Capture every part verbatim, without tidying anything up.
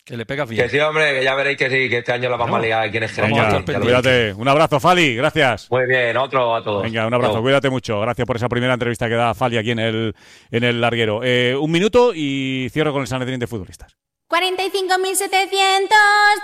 Que le pegas bien. Que sí, hombre, que ya veréis que sí, que este año la vamos no. a liar aquí en el Venga, cuídate. Un abrazo, Fali, gracias. Muy bien, otro a todos. Venga, un abrazo, no. cuídate mucho. Gracias por esa primera entrevista que da Fali aquí en el, en el larguero. Eh, un minuto y cierro con el Sanedrín de futbolistas. cuarenta y cinco mil setecientos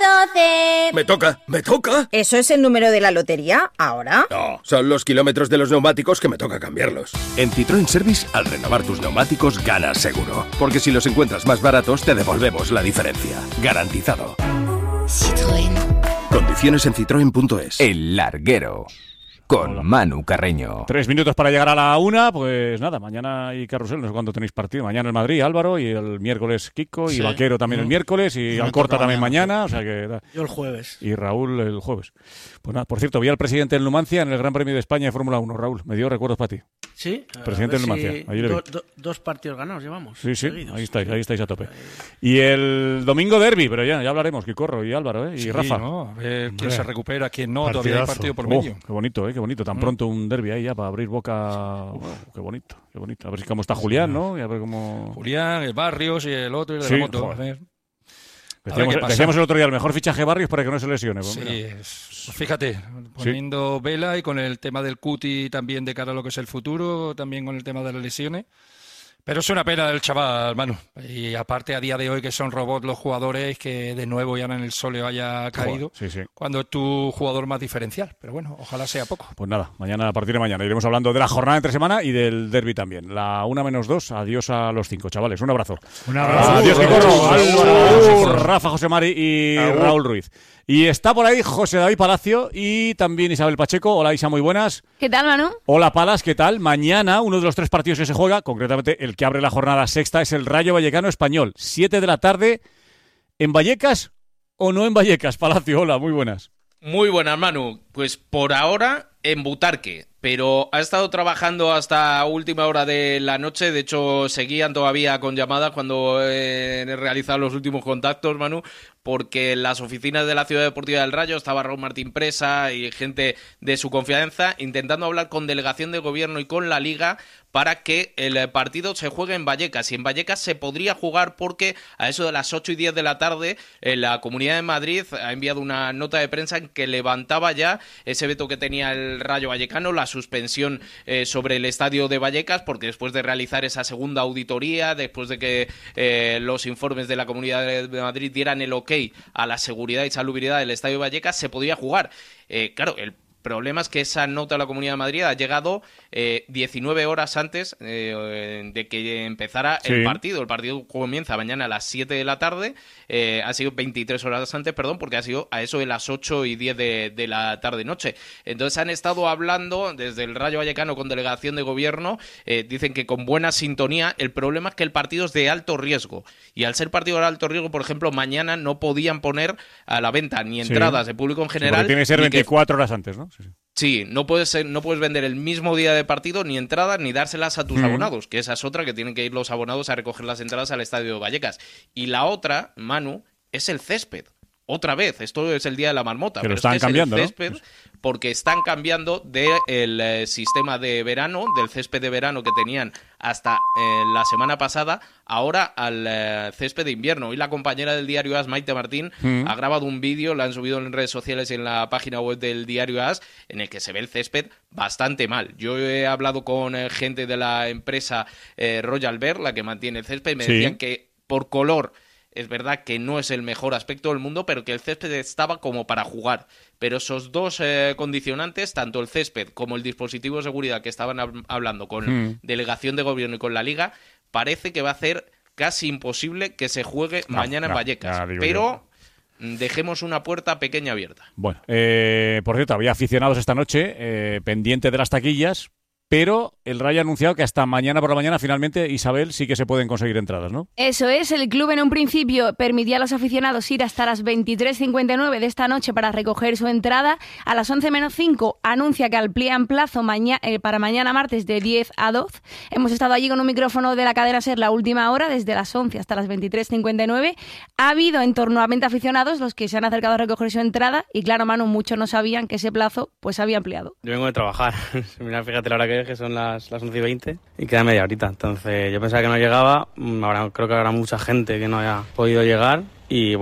doce. Me toca, me toca. ¿Eso es el número de la lotería ahora? No, son los kilómetros de los neumáticos que me toca cambiarlos. En Citroën Service, al renovar tus neumáticos, ganas seguro. Porque si los encuentras más baratos, te devolvemos la diferencia. Garantizado. Citroën. Condiciones en citroen punto es. El larguero. Con Hola. Manu Carreño. Tres minutos para llegar a la una, pues nada, mañana hay carrusel, no sé cuándo tenéis partido. Mañana el Madrid, Álvaro, y el miércoles Kiko, y sí. Vaquero también mm. el miércoles, y no Alcorta también mañana, mañana, o sea que... Yo el jueves. Y Raúl el jueves. Pues nada, por cierto, vi al presidente en Numancia en el Gran Premio de España de Fórmula uno, Raúl, me dio recuerdos para ti. Sí. Presidente en Numancia. Si do, do, dos partidos ganados llevamos. Sí, sí, seguidos. ahí estáis, ahí estáis a tope. Y el domingo derbi, pero ya, ya hablaremos, Quicorro y Álvaro, ¿eh? Y sí, Rafa. ¿no? A ver quién Hombre. se recupera, quién no, Partidazo. Todavía hay partido por medio. Oh, qué bonito, ¿eh? Qué bonito, tan mm. pronto un derbi ahí ya para abrir boca. Oh, qué bonito, qué bonito. A ver si cómo está Julián, ¿no? Y a ver cómo... Julián, el Barrios y el otro, el de sí, la moto. Joder. A ver. Decíamos, a decíamos el otro día, el mejor fichaje Barrios para que no se lesione. Pues, sí, es, fíjate, poniendo sí. vela y con el tema del cuti también de cara a lo que es el futuro, también con el tema de las lesiones. Pero es una pena el chaval, Manu. Y aparte a día de hoy que son robots los jugadores, que de nuevo ya en el sóleo haya caído, sí, sí. cuando es tu jugador más diferencial. Pero bueno, ojalá sea poco. Pues nada, mañana, a partir de mañana, iremos hablando de la jornada entre semana y del derbi también. La una menos dos, adiós a los cinco, chavales. Un abrazo. Un abrazo. Adiós, Quicorro, Álvaro, Rafa, José Mari y Agur. Raúl Ruiz. Y está por ahí José David Palacio y también Isabel Pacheco. Hola, Isa, muy buenas. ¿Qué tal, Manu? Hola, Palas, ¿qué tal? Mañana, uno de los tres partidos que se juega, concretamente el que abre la jornada sexta, es el Rayo Vallecano Español. Siete de la tarde, ¿en Vallecas o no en Vallecas? Palacio, hola, muy buenas. Muy buenas, Manu. Pues por ahora en Butarque, pero ha estado trabajando hasta última hora de la noche. De hecho, seguían todavía con llamadas cuando he realizado los últimos contactos, Manu, porque en las oficinas de la Ciudad Deportiva del Rayo estaba Raúl Martín Presa y gente de su confianza intentando hablar con delegación de gobierno y con la Liga para que el partido se juegue en Vallecas. Y en Vallecas se podría jugar porque a eso de las ocho y diez de la tarde la Comunidad de Madrid ha enviado una nota de prensa en que levantaba ya ese veto que tenía el Rayo Vallecano, la suspensión eh, sobre el estadio de Vallecas, porque después de realizar esa segunda auditoría, después de que eh, los informes de la Comunidad de Madrid dieran el ok a la seguridad y salubridad del estadio de Vallecas, se podría jugar. Eh, claro, el problema es que esa nota de la Comunidad de Madrid ha llegado eh, diecinueve horas antes eh, de que empezara sí. el partido. El partido comienza mañana a las siete de la tarde, eh, ha sido veintitrés horas antes, perdón, porque ha sido a eso de las ocho y diez de, de la tarde-noche. Entonces han estado hablando desde el Rayo Vallecano con delegación de gobierno, eh, dicen que con buena sintonía. El problema es que el partido es de alto riesgo, y al ser partido de alto riesgo, por ejemplo, mañana no podían poner a la venta ni entradas sí. de público en general. Sí, tiene que ser veinticuatro que... horas antes, ¿no? Sí, sí. Sí, no puedes ser, no puedes vender el mismo día de partido ni entradas ni dárselas a tus mm. abonados, que esa es otra, que tienen que ir los abonados a recoger las entradas al estadio de Vallecas. Y la otra, Manu, es el césped. Otra vez, esto es el día de la marmota, que pero lo están es que cambiando, es el césped, ¿no? Porque están cambiando del eh, sistema de verano, del césped de verano que tenían hasta eh, la semana pasada, ahora al eh, césped de invierno. Hoy la compañera del diario AS, Maite Martín, mm. ha grabado un vídeo, lo han subido en redes sociales y en la página web del diario AS, en el que se ve el césped bastante mal. Yo he hablado con eh, gente de la empresa eh, Royal Bear, la que mantiene el césped, y me sí. decían que por color es verdad que no es el mejor aspecto del mundo, pero que el césped estaba como para jugar. Pero esos dos eh, condicionantes, tanto el césped como el dispositivo de seguridad que estaban hab- hablando con mm. delegación de gobierno y con la Liga, parece que va a hacer casi imposible que se juegue no, mañana no, en Vallecas. No, pero yo. dejemos una puerta pequeña abierta. Bueno, eh, por cierto, había aficionados esta noche eh, pendiente de las taquillas, pero el Rayo ha anunciado que hasta mañana por la mañana finalmente, Isabel, sí que se pueden conseguir entradas, ¿no? Eso es, el club en un principio permitía a los aficionados ir hasta las veintitrés cincuenta y nueve de esta noche para recoger su entrada. A las once menos cinco anuncia que amplían plazo maña- eh, para mañana martes de diez a doce. Hemos estado allí con un micrófono de la cadena SER la última hora, desde las once hasta las veintitrés cincuenta y nueve. Ha habido en torno a veinte aficionados los que se han acercado a recoger su entrada y claro, Manu, muchos no sabían que ese plazo pues se había ampliado. Yo vengo de trabajar, mira, fíjate la hora que es, que son las, las once y veinte y queda media horita, entonces yo pensaba que no llegaba, ahora creo que habrá mucha gente que no haya podido llegar y